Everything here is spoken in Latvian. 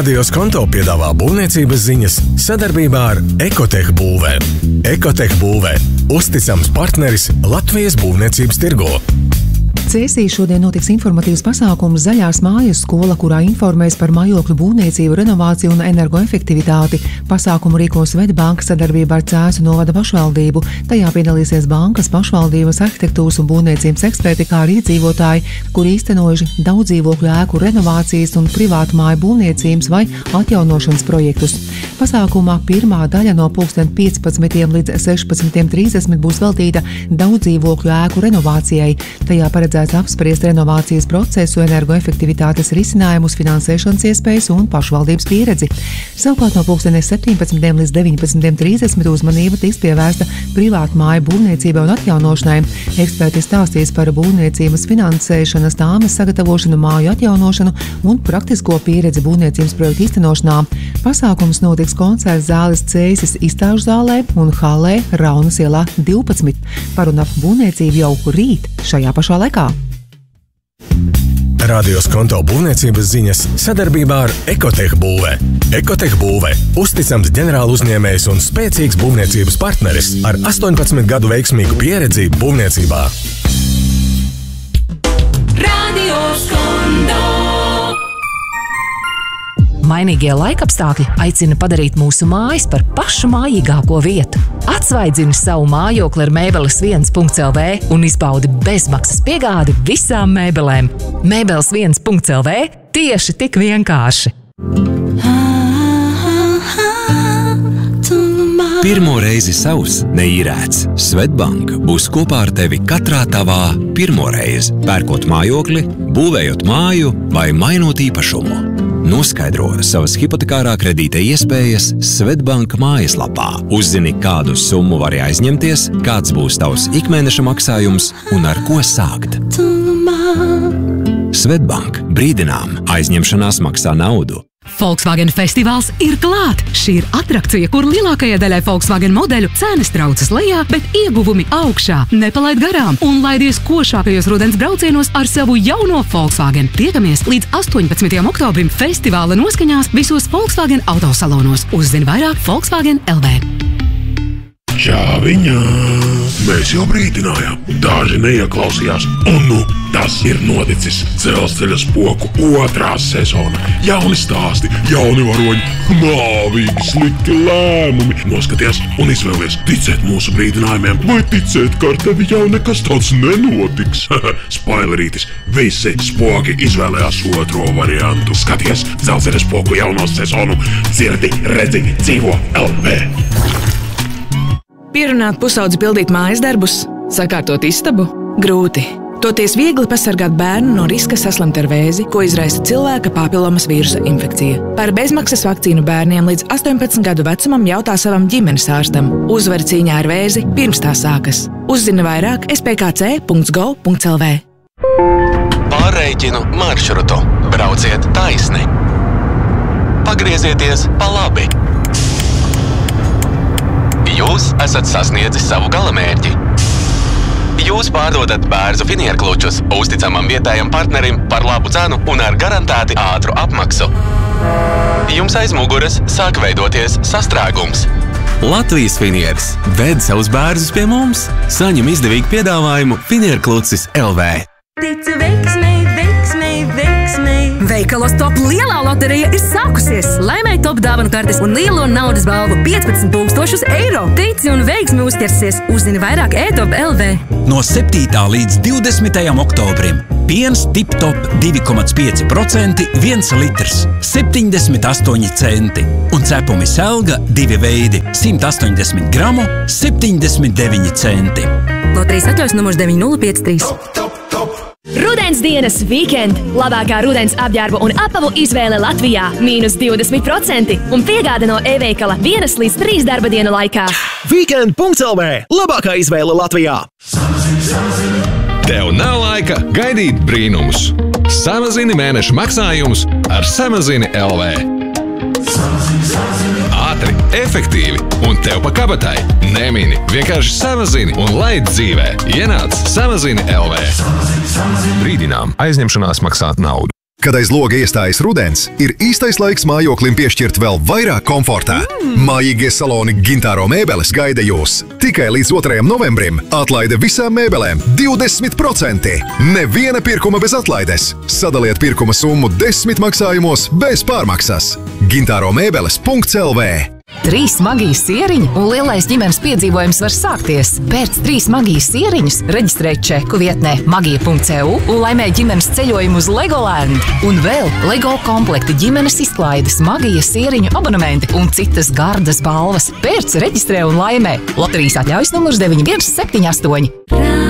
Radio Skonto piedāvā būvniecības ziņas sadarbībā ar Ekotech būvē. Ekotech būvē – uzticams partneris Latvijas būvniecības tirgū. Cēsī šodien notiks informatīvs pasākums Zaļās mājas skola, kurā informēs par mājokļu būvniecību, renovāciju un energoefektivitāti. Pasākumu rīkos Svedbanka sadarbībā ar Cēsu novada pašvaldību. Tajā piedalīsies bankas, pašvaldības, arhitektūras un būvniecības eksperti, kā arī iedzīvotāji, kuri īstenojuši daudz dzīvokļu ēku renovācijas un privātu māju būvniecības vai atjaunošanas projektus. Pasākumā pirmā daļa no 15. līdz 16.30 būs veltīta daudz dzīvokļu ēku renovācijai. Tajā paredzēts apspriest renovācijas procesu, energoefektivitātes risinājumus, finansēšanas iespējas un pašvaldības pieredzi. Savukārt no 17. līdz 19.30 uzmanība tiks pievērsta privātu māju būvniecībai un atjaunošanai. Eksperti stāstīs par būvniecības finansēšanas tāmes sagatavošanu, māju atjaunošanu un praktisko pieredzi būvniecības projektu īstenošanā. Pasākums notiks koncerta zāles Cēsis izstāžu zālē un halē Raunas ielā 12. Par un ap būvniecību jau rīt šajā pašā laikā. Radio Skonto būvniecības ziņas sadarbībā ar Ekotech būvē. Ekotech būvē – uzticams ģenerāla uzņēmējs un spēcīgs būvniecības partneris ar 18 gadu veiksmīgu pieredzi būvniecībā. Radio Skonto. Mainīgie laikapstākļi aicina padarīt mūsu mājas par pašu mājīgāko vietu. Atsvaidzini savu mājokli ar Mēbeles1.lv un izbaudi bezmaksas piegādi visām mēbelēm. Mēbeles1.lv tieši tik vienkārši. Pirmo reizi savs neīrēts. Svedbank būs kopā ar tevi katrā tavā pirmo reizi, pērkot mājokli, būvējot māju vai mainot īpašumu. Noskaidro savas hipotekārā kredīta iespējas Svedbanka mājaslapā. Uzzini, kādu summu vari aizņemties, kāds būs tavs ikmēneša maksājums un ar ko sākt. Svedbank brīdinām, aizņemšanās maksā naudu. Volkswagen festivāls ir klāt! Šī ir atrakcija, kur lielākajai daļai Volkswagen modeļu cenas traucas lejā, bet ieguvumi augšā. Nepalaid garām un laidies košākajos rudens braucienos ar savu jauno Volkswagen. Tiekamies līdz 18. oktobrim festivāla noskaņās visos Volkswagen autosalonos. Uzzini vairāk Volkswagen LV. Čāviņā! Mēs jau brīdinājām, daži neieklausījās, un nu tas ir noticis. Dzelzceļa spoku otrā sezona. Jauni stāsti, jauni varoņi, nāvīgi slikti lēmumi. Noskaties un izvēlies ticēt mūsu brīdinājumiem, vai ticēt, ka ar tevi jau nekas tāds nenotiks. Spoilerītis, visi spoki izvēlējās otro variantu. Skaties Dzelzceļa spoku jauno sezonu. Dzirdi, redzi, dzīvo LV. Pierunāt pusaudzi pildīt mājas darbus, sakārtot istabu – grūti. Toties viegli pasargāt bērnu no riska saslimt ar vēzi, ko izraisa cilvēka papilomas vīrusa infekcija. Par bezmaksas vakcīnu bērniem līdz 18 gadu vecumam jautā savam ģimenes ārstam. Uzvari cīņā ar vēzi pirms tā sākas. Uzzini vairāk spkc.gov.lv. Pārreikinu maršrutu. Brauciet taisni. Pagriezieties pa labi. Jūs esat sasniedzis savu galamērķi. Jūs pārdodat Bērzu finierklučus uzticamam vietējam partnerim par labu cenu un ar garantēti ātru apmaksu. Jums aiz muguras sāk veidoties sastrēgums. Latvijas finieris ved savus bērzus pie mums. Saņem izdevīgu piedāvājumu Finierklucis LV. Tici veiksmei, veiksmei, veiksmei. Veikalos Top lielā loterija ir sākusies. Laimēji Top dāvanu kartes un lielo naudas balvu 15 000 eiro. Tici un veiksmi uzķersies. Uzzini vairāk e-Top LV. No 7. līdz 20. oktobrim. Piens Tip-Top 2,5%, 1 litrs, 78 centi. Un cepumi Selga 2 veidi, 180 gramu, 79 centi. Loterijas atļaus numurs 9053. Rudens dienas weekend. Labākā rudens apģērbu un apavu izvēle Latvijā. -20% un piegāde no e-veikala 1 līdz 3 darba dienu laikā. Weekend.lv. Labākā izvēle Latvijā. Tev nav laika gaidīt brīnumus. Samazini mēneša maksājumus ar Samazini LV. Ātri, efektīvi un tev pa kabatai. Nemini, vienkārši samazini un laid dzīvē. Ienāc Samazini LV. Brīdinām, aizņemšanās maksāt naudu. Kad aiz loga iestājas rudens, ir īstais laiks mājoklim piešķirt vēl vairāk komfortā. Mājīgie saloni Gintāro mēbeles gaida jūs. Tikai līdz 2. novembrim atlaide visām mēbelēm 20%. Neviena pirkuma bez atlaides. Sadaliet pirkuma summu 10 maksājumos bez pārmaksas. Gintāro mēbeles.lv 3 magijas sieriņi un lielais ģimenes piedzīvojums var sākties. Pēc 3 magijas sieriņus reģistrē čeku vietnē magija.eu un laimē ģimenes ceļojumu uz Legoland. Un vēl Lego komplekti ģimenes izklaides, magijas sieriņu abonementi un citas gardas balvas. Pēc reģistrē un laimē. Loterijas atļaujas numurs 9178.